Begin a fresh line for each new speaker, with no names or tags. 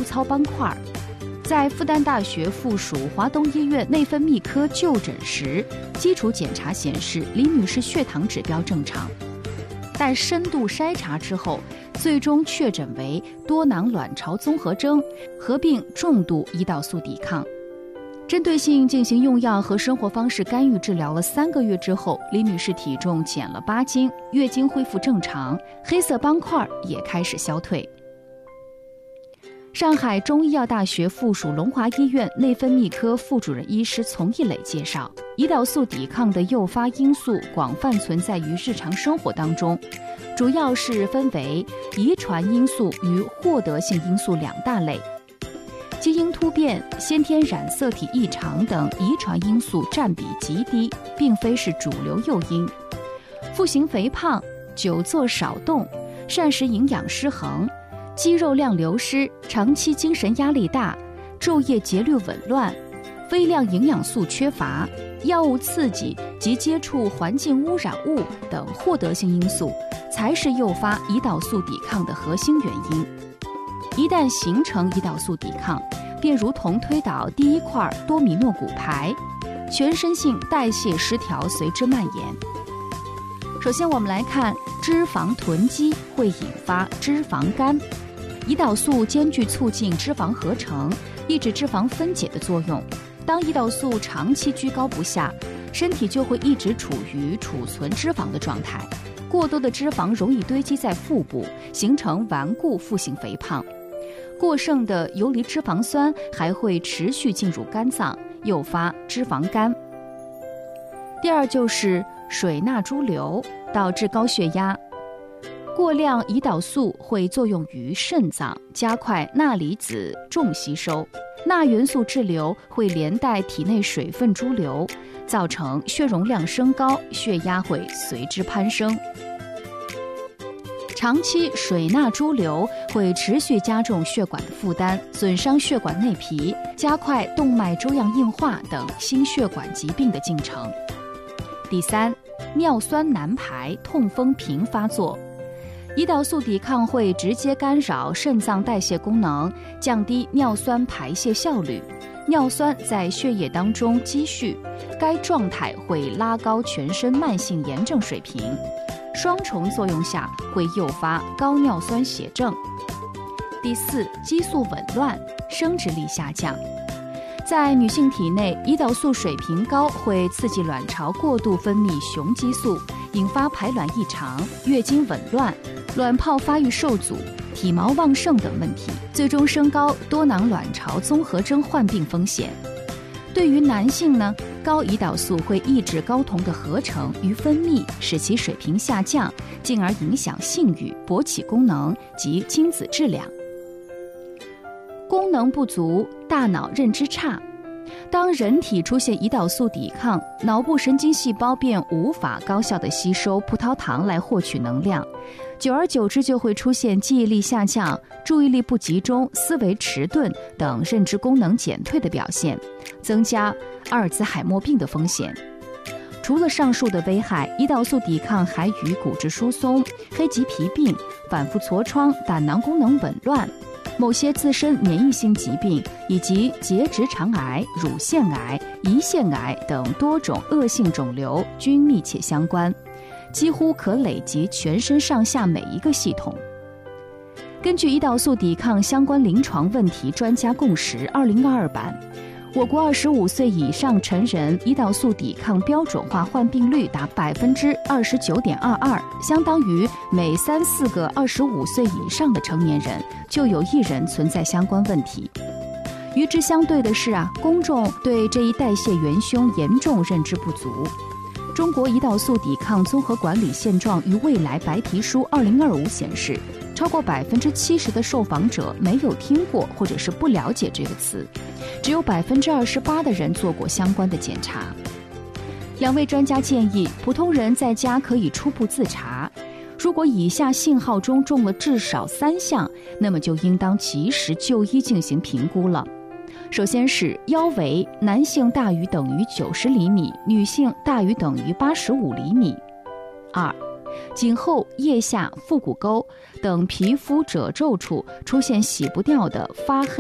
糙斑块。在复旦大学附属华东医院内分泌科就诊时，基础检查显示李女士血糖指标正常，但深度筛查之后，最终确诊为多囊卵巢综合征，合并重度胰岛素抵抗。针对性进行用药和生活方式干预治疗了3个月之后，李女士体重减了8斤，月经恢复正常，黑色斑块也开始消退。上海中医药大学附属龙华医院内分泌科副主任医师丛一磊介绍，胰岛素抵抗的诱发因素广泛存在于日常生活当中，主要是分为遗传因素与获得性因素2大类。基因突变、先天染色体异常等遗传因素占比极低，并非是主流诱因。腹型肥胖、久坐少动、膳食营养失衡、肌肉量流失、长期精神压力大、昼夜节律紊乱、微量营养素缺乏、药物刺激及接触环境污染物等获得性因素，才是诱发胰岛素抵抗的核心原因。一旦形成胰岛素抵抗，便如同推倒第一块多米诺骨牌，全身性代谢失调随之蔓延。首先我们来看脂肪囤积会引发脂肪肝。胰岛素兼具促进脂肪合成、抑制脂肪分解的作用。当胰岛素长期居高不下，身体就会一直处于储存脂肪的状态，过多的脂肪容易堆积在腹部，形成顽固腹型肥胖。过剩的游离脂肪酸还会持续进入肝脏，诱发脂肪肝。第二就是水钠潴留，导致高血压。过量胰岛素会作用于肾脏，加快钠离子重吸收，钠元素滞留会连带体内水分潴留，造成血容量升高，血压会随之攀升。长期水钠潴留会持续加重血管的负担，损伤血管内皮，加快动脉粥样硬化等心血管疾病的进程。第三，尿酸难排，痛风频发作。胰岛素抵抗会直接干扰肾脏代谢功能，降低尿酸排泄效率，尿酸在血液当中积蓄，该状态会拉高全身慢性炎症水平，双重作用下会诱发高尿酸血症。第四，激素紊乱，生殖力下降。在女性体内，胰岛素水平高会刺激卵巢过度分泌雄激素，引发排卵异常、月经紊乱、卵泡发育受阻、体毛旺盛等问题，最终升高多囊卵巢综合征患病风险。对于男性呢，高胰岛素会抑制睾酮的合成与分泌，使其水平下降，进而影响性欲、勃起功能及精子质量。功能不足，大脑认知差。当人体出现胰岛素抵抗，脑部神经细胞便无法高效地吸收葡萄糖来获取能量，久而久之就会出现记忆力下降、注意力不集中、思维迟钝等认知功能减退的表现，增加阿尔兹海默病的风险。除了上述的危害，胰岛素抵抗还与骨质疏松、黑棘皮病、反复痤疮、胆囊功能紊乱、某些自身免疫性疾病以及结直肠癌、乳腺癌、胰腺癌等多种恶性肿瘤均密切相关，几乎可累及全身上下每一个系统。根据胰岛素抵抗相关临床问题专家共识2022版，我国25岁以上成人胰岛素抵抗标准化患病率达 29.22%， 相当于每3-4个25岁以上的成年人就有1人存在相关问题。与之相对的是公众对这一代谢元凶严重认知不足。中国胰岛素抵抗综合管理现状与未来白皮书2025显示，超过70%的受访者没有听过或者是不了解这个词，只有28%的人做过相关的检查。2位专家建议，普通人在家可以初步自查，如果以下信号中中了至少3项，那么就应当及时就医进行评估了。首先是腰围，男性大于等于90厘米，女性大于等于85厘米。2、颈后、腋下、腹股沟等皮肤褶皱处出现洗不掉的发黑